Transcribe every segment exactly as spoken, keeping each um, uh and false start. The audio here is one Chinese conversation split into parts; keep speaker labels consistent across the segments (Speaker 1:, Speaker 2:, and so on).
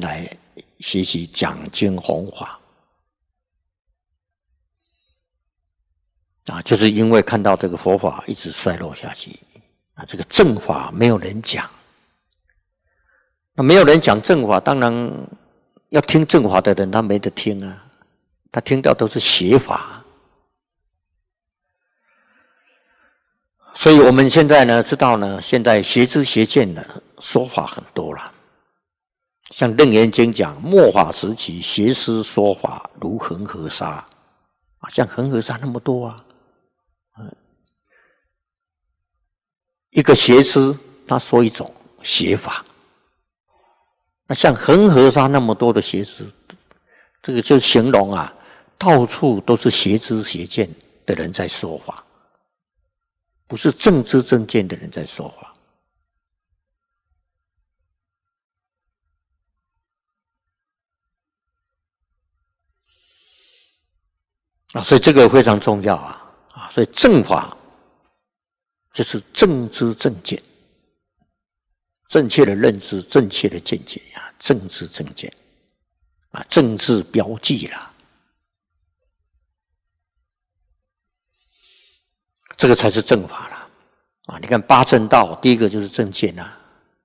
Speaker 1: 来学习讲经弘法啊，就是因为看到这个佛法一直衰落下去啊，这个正法没有人讲，那没有人讲正法，当然要听正法的人他没得听啊，他听到都是邪法。所以我们现在呢知道呢，现在邪知邪见的说法很多了，像《楞严经》讲末法时期邪师说法如恒河沙啊，像恒河沙那么多啊，一个邪师他说一种邪法，那像恒河沙那么多的邪师，这个就形容啊，到处都是邪知邪见的人在说法，不是正知正见的人在说法。啊，所以这个非常重要啊！啊，所以正法就是正知正见，正确的认知、正确的见解呀，正知正见啊，正知标记啦，这个才是正法啦！啊，你看八正道，第一个就是正见啊！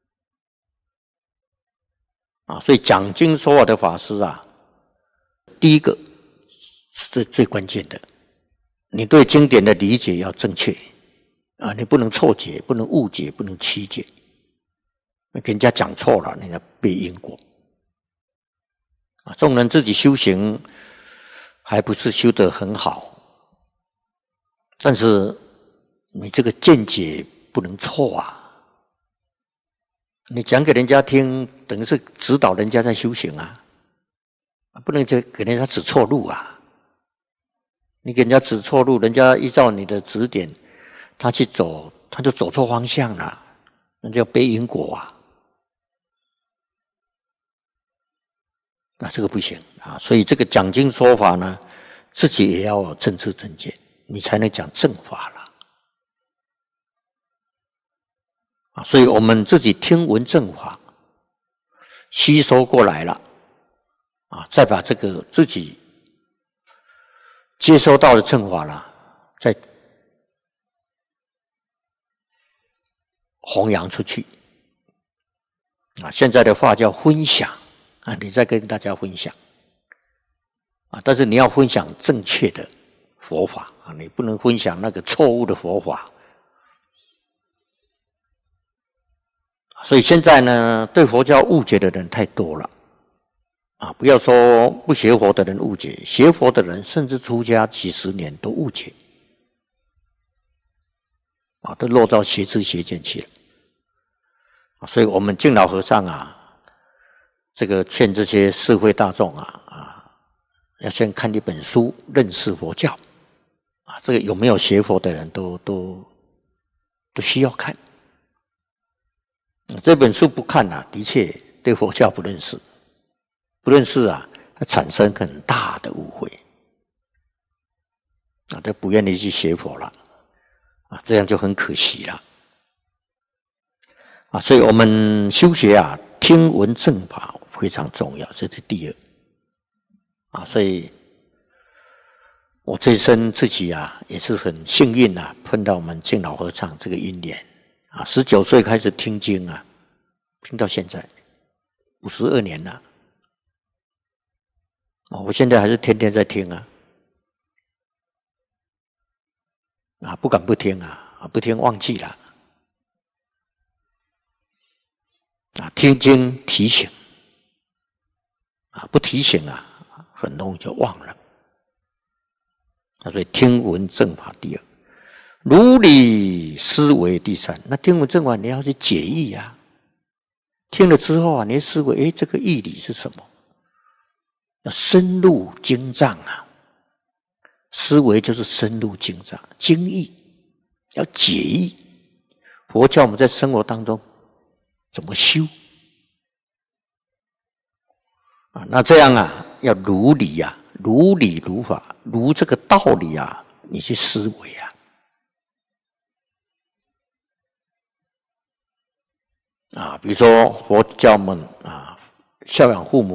Speaker 1: 啊，所以讲经说法的法师啊，第一个是最最关键的，你对经典的理解要正确啊，你不能错解，不能误解，不能曲解，给人家讲错了，人家背因果啊。众人自己修行还不是修得很好，但是你这个见解不能错啊，你讲给人家听，等于是指导人家在修行啊，不能就给人家指错路啊。你给人家指错路，人家依照你的指点，他去走，他就走错方向了，那叫背因果啊。那这个不行啊，所以这个讲经说法呢，自己也要有正知正见，你才能讲正法了。啊，所以我们自己听闻正法，吸收过来了，啊，再把这个自己接收到的正法了，再弘扬出去。啊，现在的话叫分享啊，你再跟大家分享啊，但是你要分享正确的佛法啊，你不能分享那个错误的佛法。所以现在呢，对佛教误解的人太多了啊！不要说不学佛的人误解，学佛的人甚至出家几十年都误解啊，都落到邪知邪见去了。所以我们敬老和尚啊，这个劝这些社会大众啊啊，要先看一本书，认识佛教啊。这个有没有学佛的人都都都需要看。这本书不看啊，的确对佛教不认识，不认识啊，产生很大的误会啊，都不愿意去学佛了啊，这样就很可惜了啊。所以我们修学啊，听闻正法非常重要，这是第二啊。所以我这一生自己啊，也是很幸运啊，碰到我们敬老和尚这个因缘。啊，十九岁开始听经啊，听到现在五十二年了。啊，我现在还是天天在听啊，啊，不敢不听啊，不听忘记了。啊，听经提醒，啊，不提醒啊，很容易就忘了。啊，所以听闻正法第二。如理思维第三，那听闻正法你要去解义啊。听了之后啊，你思维，哎，这个义理是什么？要深入经藏啊。思维就是深入经藏，经义要解义。佛教我们在生活当中怎么修啊？那这样啊，要如理啊，如理如法，如这个道理啊，你去思维啊。啊，比如说佛教们啊， 孝养父母